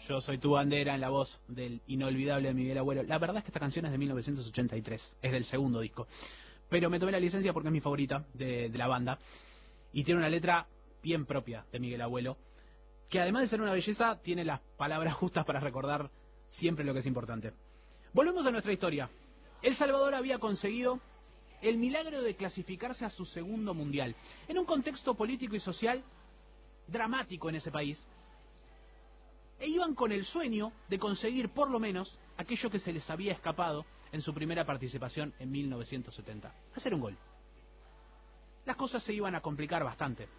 Yo soy tu bandera en la voz del inolvidable Miguel Agüero. La verdad es que esta canción es de 1983, es del segundo disco. Pero me tomé la licencia porque es mi favorita de la banda. Y tiene una letra bien propia de Miguel Agüero, que además de ser una belleza, tiene las palabras justas para recordar siempre lo que es importante. Volvemos a nuestra historia. El Salvador había conseguido el milagro de clasificarse a su segundo mundial, en un contexto político y social dramático en ese país, e iban con el sueño de conseguir por lo menos aquello que se les había escapado en su primera participación en 1970, hacer un gol. Las cosas se iban a complicar bastante.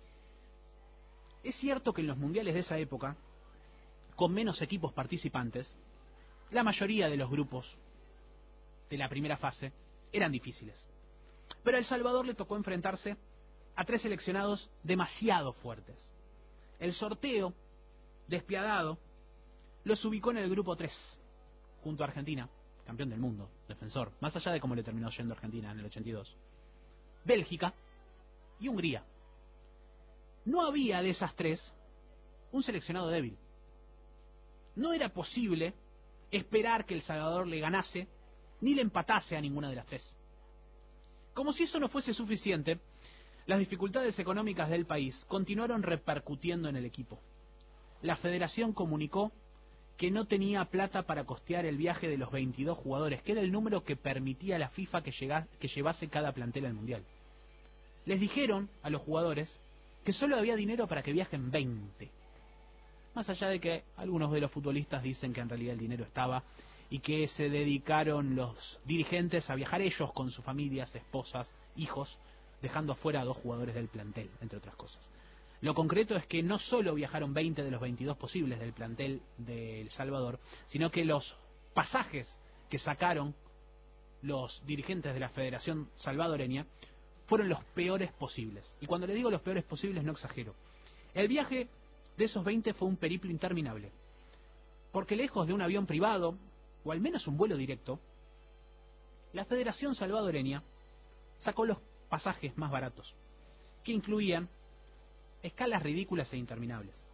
Es cierto que en los mundiales de esa época, con menos equipos participantes, la mayoría de los grupos de la primera fase eran difíciles. Pero a El Salvador le tocó enfrentarse a tres seleccionados demasiado fuertes. El sorteo, despiadado, los ubicó en el grupo 3, junto a Argentina, campeón del mundo, defensor, más allá de cómo le terminó yendo a Argentina en el 82, Bélgica y Hungría. No había de esas tres un seleccionado débil. No era posible esperar que El Salvador le ganase ni le empatase a ninguna de las tres. Como si eso no fuese suficiente, las dificultades económicas del país continuaron repercutiendo en el equipo. La federación comunicó que no tenía plata para costear el viaje de los 22 jugadores, que era el número que permitía la FIFA que llevase cada plantel al Mundial. Les dijeron a los jugadores que solo había dinero para que viajen 20. Más allá de que algunos de los futbolistas dicen que en realidad el dinero estaba y que se dedicaron los dirigentes a viajar ellos con sus familias, esposas, hijos, dejando afuera a 2 jugadores del plantel, entre otras cosas. Lo concreto es que no solo viajaron 20 de los 22 posibles del plantel de El Salvador, sino que los pasajes que sacaron los dirigentes de la Federación Salvadoreña fueron los peores posibles. Y cuando le digo los peores posibles no exagero. El viaje de esos 20 fue un periplo interminable, porque lejos de un avión privado, o al menos un vuelo directo, la Federación Salvadoreña sacó los pasajes más baratos, que incluían escalas ridículas e interminables.